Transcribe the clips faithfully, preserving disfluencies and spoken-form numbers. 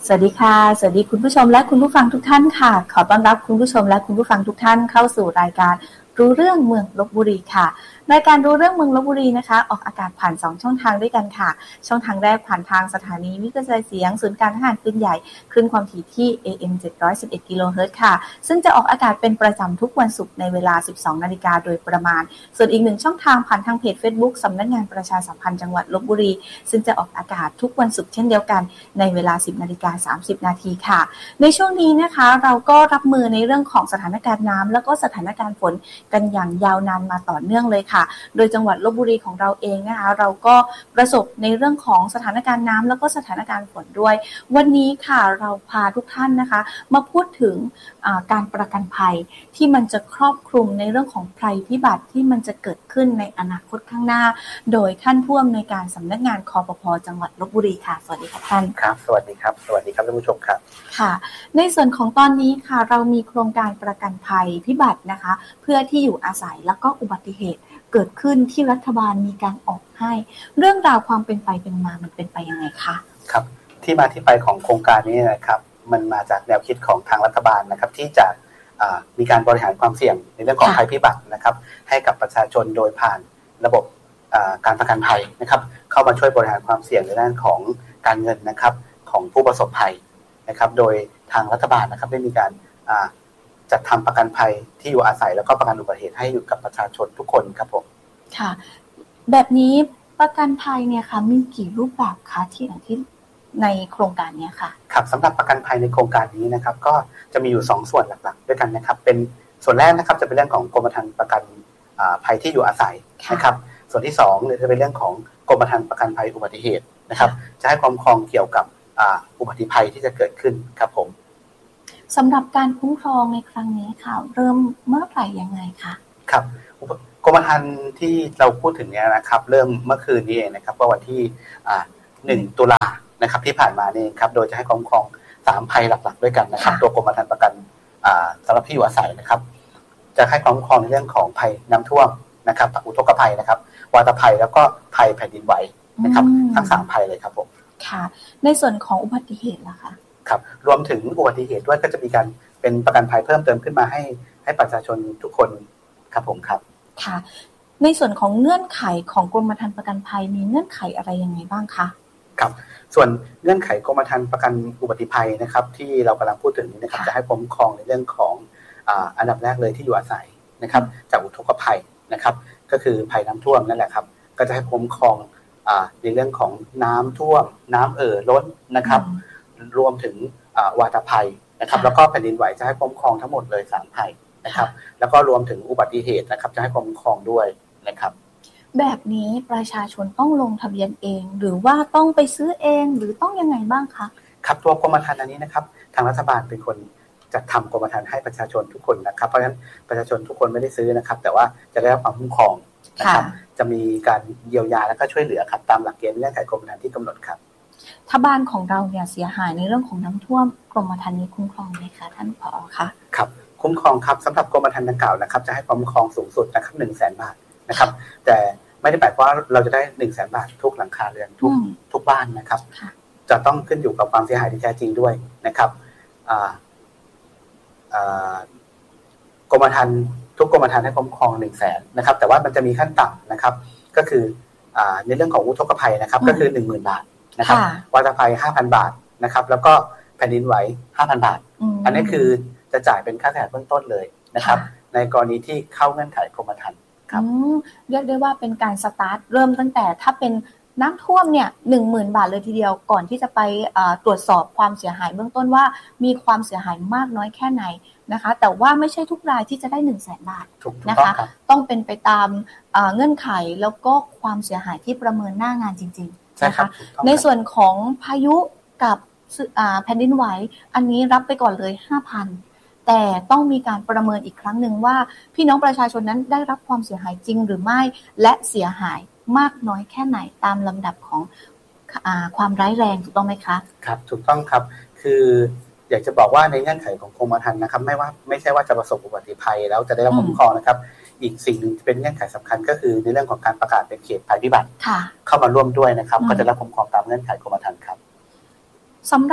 สวัสดีค่ะสวัสดีคุณผู้ชมและคุณผู้ฟังทุกท่านค่ะขอต้อนรับคุณผู้ชมและคุณผู้ฟังทุกท่านเข้าสู่รายการรู้เรื่องเมืองลพบุรีค่ะรายการรู้เรื่องเมืองลพบุรีนะคะออกอากาศผ่านสองช่องทางด้วยกันค่ะช่องทางแรกผ่านทางสถานีวิทยุกระจายเสียงศูนย์การทหารปืนใหญ่คลื่นความถี่ที่ เอ เอ็ม เจ็ดร้อยสิบเอ็ด กิโลเฮิรตซ์ค่ะซึ่งจะออกอากาศเป็นประจำทุกวันศุกร์ในเวลา สิบสองนาฬิกาโดยประมาณส่วนอีกหนึ่งช่องทางผ่านทางเพจ Facebook สำนักงานประชาสัมพันธ์จังหวัดลพบุรีซึ่งจะออกอากาศทุกวันศุกร์เช่นเดียวกันในเวลา สิบนาฬิกาสามสิบนาทีค่ะในช่วงนี้นะคะเราก็รับมือในเรื่องของสถานการณ์น้ำแล้วก็สถานการณ์ฝนกันอย่างยาวนานมาต่อเนื่องเลยค่ะโดยจังหวัดลพบุรีของเราเองนะคะเราก็ประสบในเรื่องของสถานการณ์น้ำแล้วก็สถานการณ์ฝนด้วยวันนี้ค่ะเราพาทุกท่านนะคะมาพูดถึงการประกันภัยที่มันจะครอบคลุมในเรื่องของภัยพิบัติที่มันจะเกิดขึ้นในอนาคตข้างหน้าโดยท่านผู้อำนวยการสำนักงานคปภ.จังหวัดลพบุรีค่ะสวัสดีค่ะท่านครับสวัสดีครับสวัสดีครับท่านผู้ชมครับค่ะในส่วนของตอนนี้ค่ะเรามีโครงการประกันภัยพิบัตินะคะเพื่อที่อยู่อาศัยแล้วก็อุบัติเหตุเกิดขึ้นที่รัฐบาลมีการออกให้เรื่องราวความเป็นไปเป็นมามันเป็นไปยังไงคะครับที่มาที่ไปของโครงการนี้นะครับมันมาจากแนวคิดของทางรัฐบาลนะครับที่จะมีการบริหารความเสี่ยงในเรื่องของภัยพิบัตินะครับให้กับประชาชนโดยผ่านระบบการประกันภัยนะครับเข้ามาช่วยบริหารความเสี่ยงในด้านของการเงินนะครับของผู้ประสบภัยนะครับโดยทางรัฐบาลนะครับได้มีการจัดทำประกันภัยที่อยู่อาศัยแล้วก็ประกันอุบัติเหตุให้อยู่กับประชาชนทุกคนครับผมค่ะแบบนี้ประกันภัยเนี่ยค่ะมีกี่รูปแบบคะที่อย่างที่ในโครงการนี้ค่ะครับสำหรับประกันภัยในโครงการนี้นะครับก็จะมีอยู่สองส่วนหลักๆด้วยกันนะครับเป็นส่วนแรกนะครับจะเป็นเรื่องของกรมธรรม์ประกันภัยที่อยู่อาศัยนะครับส่วนที่สองเนี่ยจะเป็นเรื่องของกรมธรรม์ประกันภัยอุบัติเหตุนะครับจะให้ความครองเกี่ยวกับอุบัติภัยที่จะเกิดขึ้นครับผมสำหรับการคุ้มครองในครั้งนี้ค่ะเริ่มเมื่อไหร่ยังไงคะครับกรมธรรม์ที่เราพูดถึงเนี่ยนะครับเริ่มเมื่อคืนนี้เองนะครับว่าวันที่หนึ่งตุลานะครับที่ผ่านมานี่ครับโดยจะให้คุ้มครองสามภัยหลักๆด้วยกันนะครับตัวกรมธรรม์ประกันสำหรับที่อยู่อาศัยนะครับจะให้คุ้มครองในเรื่องของภัยน้ำท่วมนะครับอุทกภัยนะครับวาตภัยแล้วก็ภัยแผ่นดินไหวนะครับทั้งสามภัยเลยครับผมค่ะในส่วนของอุบัติเหตุล่ะคะครับรวมถึงอุบัติเหตุด้วยก็จะมีการเป็นประกันภัยเพิ่มเติมขึ้นมาให้ให้ประชาชนทุกคนครับผมครับค่ะในส่วนของเงื่อนไขของกรมธรรม์ประกันภัยมีเงื่อนไขอะไรยังไงบ้างคะครับส่วนเงื่อนไขกรมธรรม์ประกันอุบัติภัยนะครับที่เรากำลังพูดถึงนี้นะครับจะให้คุ้มครองในเรื่องของอ่าอันดับแรกเลยที่อยู่อาศัยนะครับจากอุทกภัยนะครับก็คือภัยน้ำท่วมนั่นแหละครับก็จะให้คุ้มครองอ่าในเรื่องของน้ำท่วมน้ำเอ่อล้นนะครับรวมถึงวาตภัยนะครับแล้วก็แผ่นดินไหวจะให้คุ้มครองทั้งหมดเลยสามภัยนะครับแล้วก็รวมถึงอุบัติเหตุนะครับจะให้คุ้มครองด้วยนะครับแบบนี้ประชาชนต้องลงทะเบียนเองหรือว่าต้องไปซื้อเองหรือต้องยังไงบ้างคะครับตัวกรมธรรม์อันนี้นะครับทางรัฐบาลเป็นคนจัดทำกรมธรรม์ให้ประชาชนทุกคนนะครับเพราะฉะนั้นประชาชนทุกคนไม่ได้ซื้อนะครับแต่ว่าจะได้รับความคุ้มครองนะครับจะมีการเยียวยาและก็ช่วยเหลือครับตามหลักเกณฑ์เงื่อนไขกรมธรรม์ที่กำหนดครับถ้าบ้านของเราเนี่ยเสียหายในเรื่องของน้ำท่วมกรมธรรม์นี้คุ้มครองไหมคะท่านผอ.คะครับคุ้มครองครับสำหรับกรมธรรม์ดังกล่าวนะครับจะให้ความคุ้มครองสูงสุดนะครับ หนึ่งแสน บาทนะครับแต่ไม่ได้หมายความว่าเราจะได้ หนึ่งแสน บาททุกหลังคาเรือนทุกทุกบ้านนะครับจะต้องขึ้นอยู่กับความเสียหายที่แท้จริงด้วยนะครับอ่าอ่ากรมธรรม์ทุกกรมธรรม์ให้คุ้มครอง หนึ่งแสน นะครับแต่ว่ามันจะมีขั้นต่ำนะครับก็คืออ่าในเรื่องของอุทกภัยนะครับก็คือ หนึ่งหมื่น บาทนะครับวาตภัย ห้าพัน บาทนะครับแล้วก็แผ่นดินไหว ห้าพัน บาทอันนี้คือจะจ่ายเป็นค่าเสียหายเบื้องต้นเลยนะครับในกรณีที่เข้าเงื่อนไขกรมธรรม์ครับเรียกได้ว่าเป็นการสตาร์ทเริ่มตั้งแต่ถ้าเป็นน้ำท่วมเนี่ย หนึ่งหมื่น บาทเลยทีเดียวก่อนที่จะไปตรวจสอบความเสียหายเบื้องต้นว่ามีความเสียหายมากน้อยแค่ไหนนะคะแต่ว่าไม่ใช่ทุกรายที่จะได้หนึ่งแสนบาทนะคะต้องเป็นไปตามเงื่อนไขแล้วก็ความเสียหายที่ประเมินหน้างานจริงๆนะคะในส่วนของพายุกับแผ่นดินไหวอันนี้รับไปก่อนเลย ห้าพัน แต่ต้องมีการประเมินอีกครั้งหนึ่งว่าพี่น้องประชาชนนั้นได้รับความเสียหายจริงหรือไม่และเสียหายมากน้อยแค่ไหนตามลำดับของอ่าความร้ายแรงถูกต้องไหมคะครับถูกต้องครับคืออยากจะบอกว่าในเงื่อนไขของกรมธรรม์นะครับไม่ว่าไม่ใช่ว่าจะประสบอุบัติภัยแล้วจะได้รับคุ้มครองนะครับอีกสิ่งหนึ่งที่เป็นเงื่อนไขสำคัญก็คือในเรื่องของการประกาศเป็นเขตภัยพิบัติเข้ามาร่วมด้วยนะครับก็จะรับคุ้มครองตามเงื่อนไขกรมธรรม์ครับสำหรับ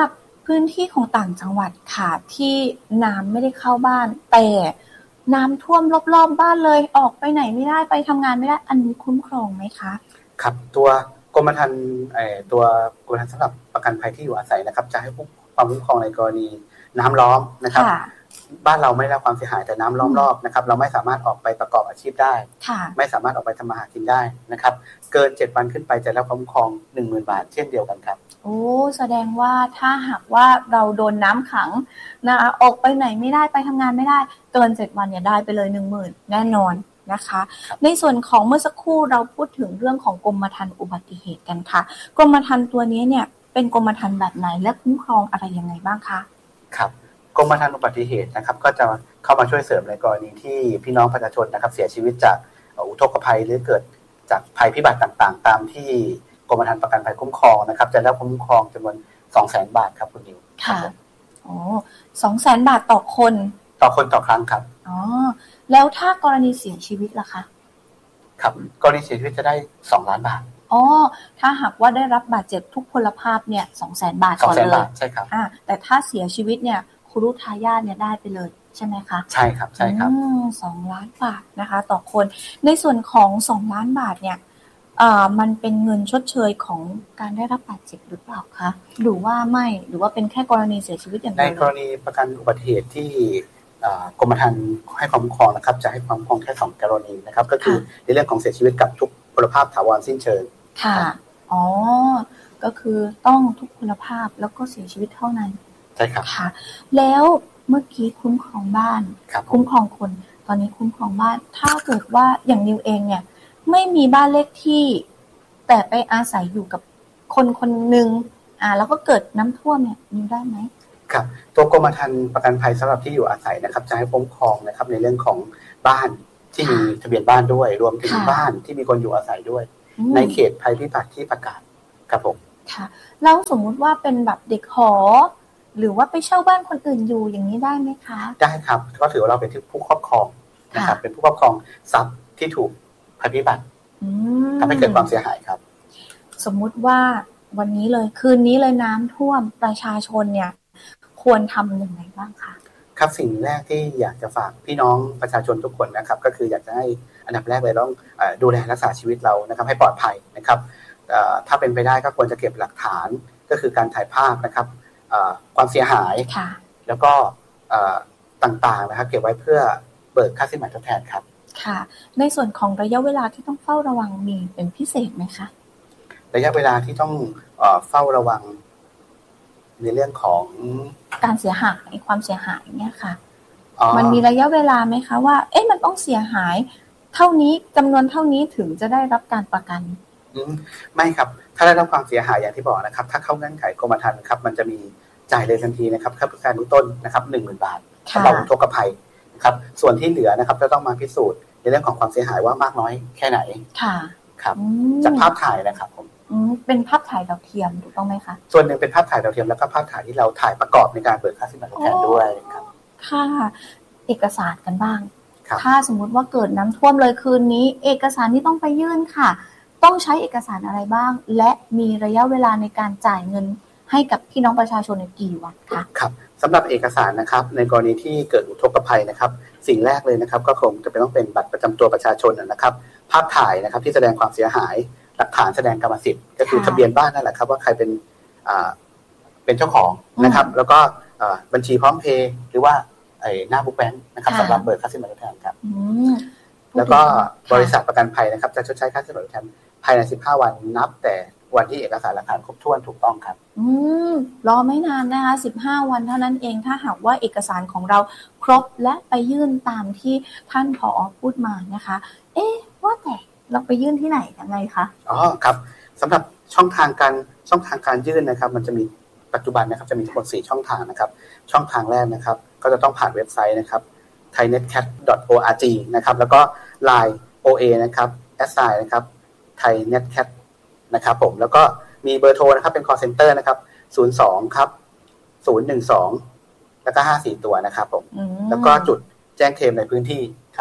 พื้นที่ของต่างจังหวัดค่ะที่น้ำไม่ได้เข้าบ้านแต่น้ำท่วมรอบๆบ้านเลยออกไปไหนไม่ได้ไปทำงานไม่ได้อันนี้คุ้มครองไหมคะครับตัวกรมธรรม์ไอ้ตัวกรมธรรม์สำหรับประกันภัยที่อยู่อาศัยนะครับจะให้ความคุ้มครองในกรณีน้ำล้อมนะครับบ้านเราไม่ได้รับความเสียหายแต่น้ำล้อมรอบนะครับเราไม่สามารถออกไปประกอบอาชีพได้ไม่สามารถออกไปทำมาหากินได้นะครับเกินเจ็ดวันขึ้นไปจะได้รับความคุ้มครอง หนึ่งหมื่น บาทเช่นเดียวกันครับโอ้แสดงว่าถ้าหากว่าเราโดนน้ำขังนะคะออกไปไหนไม่ได้ไปทำงานไม่ได้เกินเจ็ดวันเนี่ยได้ไปเลย หนึ่งหมื่น แน่นอนนะคะในส่วนของเมื่อสักครู่เราพูดถึงเรื่องของกรมธรรม์อุบัติเหตุกันค่ะกรมธรรม์ตัวนี้เนี่ยเป็นกรมธรรม์แบบไหนและคุ้มครองอะไรยังไงบ้างคะครับกรมธรรม์อุบัติเหตุนะครับก็จะเข้ามาช่วยเสริมในกรณีที่พี่น้องประชาชนนะครับเสียชีวิตจากอุทกภัยหรือเกิดจากภัยพิบัติต่างๆตามที่กรมธรรม์ประกันภัยคุ้มครองนะครับจะได้คุ้มครองจำนวน สองแสน บาทครับคุณนิวค่ะอ๋อ สองแสน บาทต่อคนต่อคนต่อครั้งครับอ๋อแล้วถ้ากรณีเสียชีวิตล่ะคะครับกรณีเสียชีวิตจะได้สองล้านบาทอ๋อถ้าหากว่าได้รับบาดเจ็บทุกพลภาพเนี่ย สองแสน บาทก่อนเลยใช่ครับอ่าแต่ถ้าเสียชีวิตเนี่ยครุฑทายาทเนี่ยได้ไปเลยใช่ไหมคะใช่ครับใช่ครับอืมสองล้านบาทนะคะต่อคนในส่วนของสองล้านบาทเนี่ยอ่ามันเป็นเงินชดเชยของการได้รับบาดเจ็บหรือเปล่าคะหรือว่าไม่หรือว่าเป็นแค่กรณีเสียชีวิตอย่างเดียวในกรณีประกันอุบัติเหตุที่กรมธรรม์ให้ความคุ้มครองนะครับจะให้ความคุ้มครองแค่สองกรณีนะครับก็คือในเรื่องของเสียชีวิตกับทุกพลภาพถาวรสิ้นเชิงค่ะอ๋อก็คือต้องทุกพลภาพแล้วก็เสียชีวิตเท่านั้นใช่ครับค่ะแล้วเมื่อกี้คุ้มครองบ้านคุ้มครองคนตอนนี้คุ้มครองบ้านถ้าเกิดว่าอย่างนิวเองเนี่ยไม่มีบ้านเลขที่แต่ไปอาศัยอยู่กับคนคนหนึ่งอ่าแล้วก็เกิดน้ำท่วมเนี่ยนิวได้ไหมครับตัวกรมธรรม์ประกันภัยสำหรับที่อยู่อาศัยนะครับจะให้คุ้มครองนะครับในเรื่องของบ้านที่มีทะเบียนบ้านด้วยรวมถึงบ้านที่มีคนอยู่อาศัยด้วยในเขตภัยพิบัติที่ประกาศครับผมค่ะแล้วสมมุติว่าเป็นแบบเด็กหอหรือว่าไปเช่าบ้านคนอื่นอยู่อย่างนี้ได้ไหมคะได้ครับก็ถือว่าเราเป็นผู้ครอบครองนะครับเป็นผู้ครอบครองทรัพย์ที่ถูกภัยพิบัติทำให้เกิดความเสียหายครับสมมุติว่าวันนี้เลยคืนนี้เลยน้ำท่วมประชาชนเนี่ยควรทำอย่างไรบ้างคะครับสิ่งแรกที่อยากจะฝากพี่น้องประชาชนทุกคนนะครับก็คืออยากจะให้อันดับแรกเลยต้องดูแลรักษาชีวิตเรานะครับให้ปลอดภัยนะครับถ้าเป็นไปได้ก็ควรจะเก็บหลักฐานก็คือการถ่ายภาพนะครับความเสียหายแล้วก็ต่างๆนะครับเก็บไว้เพื่อเบิกค่าสินไหมทดแทนครับค่ะในส่วนของระยะเวลาที่ต้องเฝ้าระวังมีเป็นพิเศษไหมคะระยะเวลาที่ต้องเฝ้าระวังในเรื่องของการเสียหายความเสียหายเนี่ยค่ะมันมีระยะเวลาไหมคะว่าเอ๊ะมันต้องเสียหายเท่านี้จำนวนเท่านี้ถึงจะได้รับการประกันไม่ครับถ้าได้รับความเสียหายอย่างที่บอกนะครับถ้าเข้าเงื่อนไขกรมธรรม์ครับมันจะมีจ่ายเลยทันทีนะครับค่าบริการเบื้องต้นนะครับ หนึ่งหมื่น บาทสำหรับอุทกภัยนะครับส่วนที่เหลือนะครับจะต้องมาพิสูจน์ในเรื่องของความเสียหายว่ามากน้อยแค่ไหนค่ะครับจากภาพถ่ายนะครับผมเป็นภาพถ่ายดาวเทียมถูกต้องไหมคะส่วนหนึ่งเป็นภาพถ่ายดาวเทียมแล้วก็ภาพถ่ายที่เราถ่ายประกอบในการเบิกค่าสินไหมทดแทนด้วยครับค่ะเอกสารกันบ้างถ้าสมมุติว่าเกิดน้ำท่วมเลยคืนนี้เอกสารที่ต้องไปยื่นค่ะต้องใช้เอกสารอะไรบ้างและมีระยะเวลาในการจ่ายเงินให้กับพี่น้องประชาชนในกี่วันคะครับสำหรับเอกสารนะครับในกรณีที่เกิดอุทกภัยนะครับสิ่งแรกเลยนะครับก็คงจะเป็นต้องเป็นบัตรประจำตัวประชาชนนะครับภาพถ่ายนะครับที่แสดงความเสียหายหลักฐานแสดงกรรมสิทธิ์ก็คือทะเบียนบ้านนั่นแหละครับว่าใครเป็นอ่าเป็นเจ้าของนะครับแล้วก็บัญชีพร้อมเพย์หรือว่าไอ้หน้าบุ๊กแบงค์นะครับสำหรับเบิกค่าสินไหมทดแทนครับแล้วก็บริษัทประกันภัยนะครับจะชดใช้ค่าสินไหมทดแทนภายในสิบห้าวันนับแต่วันที่เอกสารหลักฐานครบถ้วนถูกต้องครับอืมรอไม่นานนะคะสิบห้าวันเท่านั้นเองถ้าหากว่าเอกสารของเราครบและไปยื่นตามที่ท่านผอ.พูดมานะคะเอ๊ะว่าแต่เราไปยื่นที่ไหนยังไงคะอ๋อครับสำหรับช่องทางการช่องทางการยื่นนะครับมันจะมีปัจจุบันนะครับจะมีทั้งหมดสี่ช่องทางนะครับช่องทางแรกนะครับก็จะต้องผ่านเว็บไซต์นะครับ ไทยเน็ตแคท ดอท โอ อาร์ จี นะครับแล้วก็ ไลน์ โอ เอ นะครับ แอท ไซน์ นะครับ ไทยเน็ตแคท นะครับผมแล้วก็มีเบอร์โทรนะครับเป็น call center นะครับศูนย์ สองครับศูนย์ หนึ่ง สองแล้วก็ห้า สี่ตัวนะครับผมแล้วก็จุดแจ้งเคลมในพื้นที่ครับผม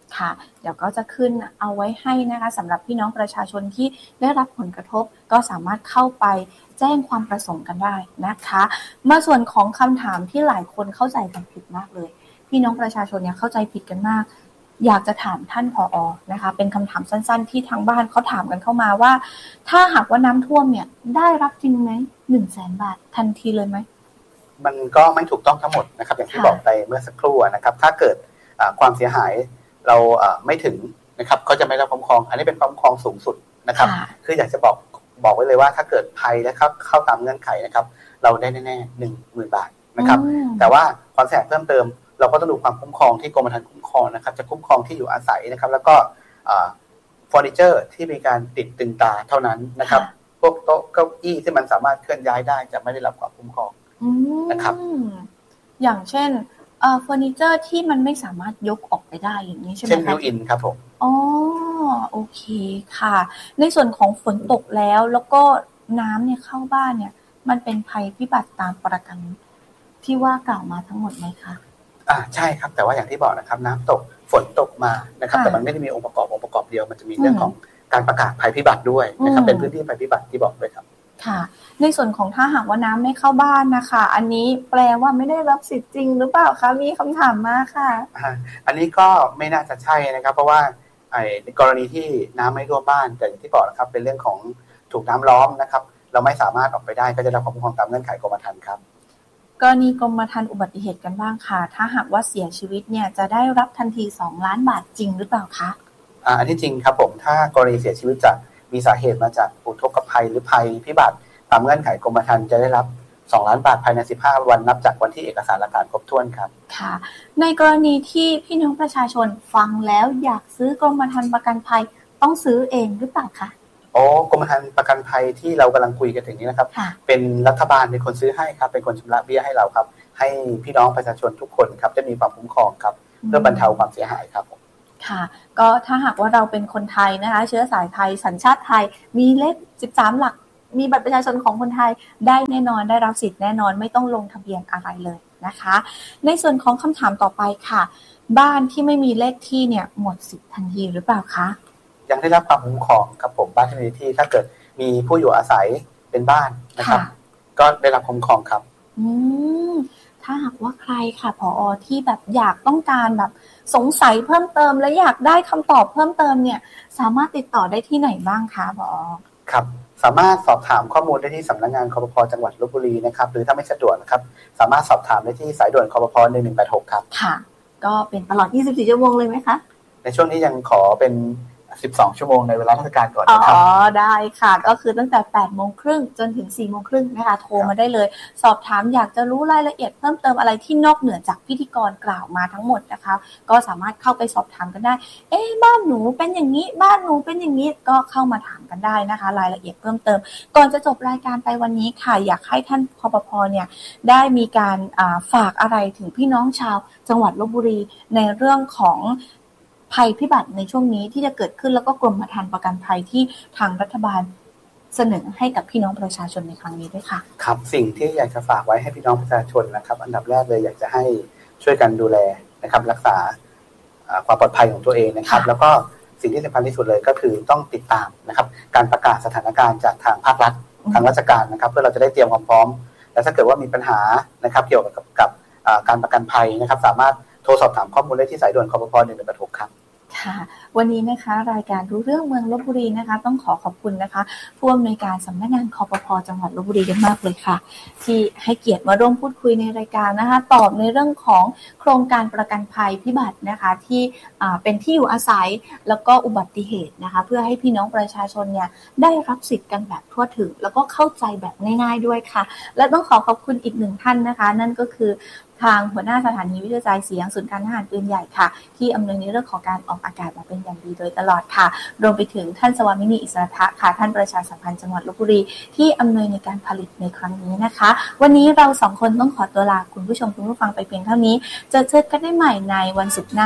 ค่ะเดี๋ยวก็จะขึ้นเอาไว้ให้นะคะสำหรับพี่น้องประชาชนที่ได้รับผลกระทบก็สามารถเข้าไปแจ้งความประสงค์กันได้นะคะมาส่วนของคำถามที่หลายคนเข้าใจกันผิดมากเลยพี่น้องประชาชนเนี่ยเข้าใจผิดกันมากอยากจะถามท่านผอ.นะคะเป็นคำถามสั้นๆที่ทางบ้านเขาถามกันเข้ามาว่าถ้าหากว่าน้ำท่วมเนี่ยได้รับจริงไหมหนึ่งแสนบาททันทีเลยไหมมันก็ไม่ถูกต้องทั้งหมดนะครับอย่างที่บอกไปเมื่อสักครู่นะครับถ้าเกิดความเสียหายเราไม่ถึงนะครับก็จะไม่รับคุ้มครองอันนี้เป็นคุ้มครองสูงสุดนะครับคืออยากจะบอกบอกไว้เลยว่าถ้าเกิดภัยและเข้าเข้าตามเงื่อนไขนะครับเราได้แน่ๆหนึ่งหมื่นบาทนะครับแต่ว่าความเสียหายเพิ่มเติมเราก็ต้องดูความคุ้มครองที่กรมธรรม์คุ้มครองนะครับจะคุ้มครองที่อยู่อาศัยนะครับแล้วก็เฟอร์นิเจอร์ที่มีการติดตึงตาเท่านั้นนะครับพวกโต๊ะเก้าอี้ที่มันสามารถเคลื่อนย้ายได้จะไม่ได้รับความคุ้มครองนะครับอย่างเช่นเอ่อเฟอร์นิเจอร์ที่มันไม่สามารถยกออกไปได้อย่างนี้ใช่ไหมคะเช่นบิวอินครับผมอ๋อโอเคค่ะในส่วนของฝนตกแล้วแล้วก็น้ำเนี่ยเข้าบ้านเนี่ยมันเป็นภัยพิบัติตามประกันที่ว่ากล่าวมาทั้งหมดไหมคะอ่าใช่ครับแต่ว่าอย่างที่บอกนะครับน้ำตกฝนตกมานะครับแต่มันไม่ได้มีองค์ประกอบองค์ประกอบเดียวมันจะมีเรื่องของการประกาศภัยพิบัติด้วยนะครับเป็นพื้นที่ภัยพิบัติที่บอกด้วยครับค่ะในส่วนของถ้าหากว่าน้ำไม่เข้าบ้านนะคะอันนี้แปลว่าไม่ได้รับสิทธิ์จริงหรือเปล่าคะมีคำถามมาค่ะอันนี้ก็ไม่น่าจะใช่นะครับเพราะว่าไอ้กรณีที่น้ำไม่ท่วมบ้านแต่อย่างที่บอกนะครับเป็นเรื่องของถูกน้ำล้อมนะครับเราไม่สามารถออกไปได้ก็จะได้ความคุ้มครองตามเงื่อนไขกรมธรรม์ครับกรณีกรมธรรม์อุบัติเหตุกันบ้างค่ะถ้าหากว่าเสียชีวิตเนี่ยจะได้รับทันทีสองล้านบาทจริงหรือเปล่าคะอ่าอันที่จริงครับผมถ้ากรณีเสียชีวิตจากมีสาเหตุมาจากอุทกภัยหรือภัยพิบัติตามเงื่อนไขกรมธรรม์จะได้รับสองล้านบาทภายในสิบห้าวันนับจากวันที่เอกสารหลักฐานครบถ้วนครับค่ะในกรณีที่พี่น้องประชาชนฟังแล้วอยากซื้อกรมธรรม์ประกันภัยต้องซื้อเองหรือเปล่าคะอ๋อกรมธรรม์ประกันภัยที่เรากำลังคุยกันถึงนี้นะครับเป็นรัฐบาลเป็นคนซื้อให้ครับเป็นคนชำระเบี้ยให้เราครับให้พี่น้องประชาชนทุกคนครับจะมีความคุ้มครองครับเพื่อบรรเทาความเสียหายครับค่ะก็ถ้าหากว่าเราเป็นคนไทยนะคะเชื้อสายไทยสัญชาติไทยมีเลขสิบสามหลักมีบัตรประชาชนของคนไทยได้แน่นอนได้รับสิทธิ์แน่นอนไม่ต้องลงทะเบียนอะไรเลยนะคะในส่วนของคำถามต่อไปค่ะบ้านที่ไม่มีเลขที่เนี่ยหมดสิทธิ์ทันทีหรือเปล่าคะยังได้รับความคุ้มครองครับผมบ้านที่มีที่ถ้าเกิดมีผู้อยู่อาศัยเป็นบ้านนะครับก็ได้รับคุ้มครองครับอืมถ้าหากว่าใครค่ะผอ.ที่แบบอยากต้องการแบบสงสัยเพิ่มเติมและอยากได้คำตอบเพิ่มเติมเนี่ยสามารถติดต่อได้ที่ไหนบ้างคะผอ. ครับสามารถสอบถามข้อมูลได้ที่สำนักงานคปภ.จังหวัดลพบุรีนะครับหรือถ้าไม่สะดวกนะครับสามารถสอบถามได้ที่สายด่วนคปภ.หนึ่งหนึ่งแปดหกครับค่ะก็เป็นตลอดยี่สิบสี่ชั่วโมงเลยไหมคะในช่วงนี้ยังขอเป็นสิบสองชั่วโมงในเวลาราชการก่อนนะครับอ๋อได้ค่ะก็คือตั้งแต่ แปดโมงครึ่ง จนถึง สี่โมงครึ่งนะคะโทรมาได้เลยสอบถามอยากจะรู้รายละเอียดเพิ่มเติมอะไรที่นอกเหนือจากพิธีกรกล่าวมาทั้งหมดนะคะก็สามารถเข้าไปสอบถามกันได้เอ๊ะบ้านหนูเป็นอย่างนี้บ้านหนูเป็นอย่างนี้ก็เข้ามาถามกันได้นะคะรายละเอียดเพิ่มเติมก่อนจะจบรายการไปวันนี้ค่ะอยากให้ท่านคปภ.เนี่ยได้มีการฝากอะไรถึงพี่น้องชาวจังหวัดลพบุรีในเรื่องของภัยพิบัติในช่วงนี้ที่จะเกิดขึ้นแล้วก็กรมธรรม์ประกันภัยที่ทางรัฐบาลเสนอให้กับพี่น้องประชาชนในครั้งนี้ด้วยค่ะครับสิ่งที่อยากจะฝากไว้ให้พี่น้องประชาชนนะครับอันดับแรกเลยอยากจะให้ช่วยกันดูแลนะครับรักษาความปลอดภัยของตัวเองนะครับแล้วก็สิ่งที่สำคัญที่สุดเลยก็คือต้องติดตามนะครับการประกาศสถานการณ์จากทางภาครัฐทางราชการนะครับเพื่อเราจะได้เตรียมความพร้อมและถ้าเกิดว่ามีปัญหานะครับเกี่ยวกับกับการประกันภัยนะครับสามารถโทรสอบถามข้อมูลได้ที่สายด่วนคปภ.หนึ่งหนึ่งแปดหกครับค่ะวันนี้นะคะรายการรู้เรื่องเมืองลพบุรีนะคะต้องขอขอบคุณนะคะผู้อำนวยการสำนักงานคปภ.จังหวัดลพบุรีกันมากเลยค่ะที่ให้เกียรติมาร่วมพูดคุยในรายการนะคะตอบในเรื่องของโครงการประกันภัยพิบัตินะคะที่เป็นที่อยู่อาศัยแล้วก็อุบัติเหตุนะคะเพื่อให้พี่น้องประชาชนเนี่ยได้รับสิทธิ์กันแบบทั่วถึงแล้วก็เข้าใจแบบง่ายๆด้วยค่ะและต้องขอขอบคุณอีกหนึ่งท่านนะคะนั่นก็คือทางหัวหน้าสถานีวิทยุกระจายเสียงศูนย์การทหารปืนใหญ่ค่ะที่อำนวยในเรื่องของการออกอากาศมาเป็นอย่างดีโดยตลอดค่ะรวมไปถึงท่านสวามินีอิสระค่ะท่านประชาสัมพันธ์จังหวัดลพบุรีที่อำนวยในการผลิตในครั้งนี้นะคะวันนี้เราสองคนต้องขอตัวลาคุณผู้ชมคุณผู้ฟังไปเพียงเท่านี้เจอเจอกันได้ใหม่ในวันศุกร์หน้า